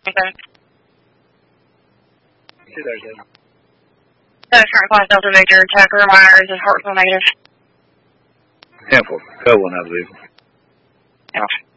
Okay. 237. That's current class Delta Victor. Tucker Myers is Hartsville negative. 10-4. Code 1 out of the vehicle. Yeah.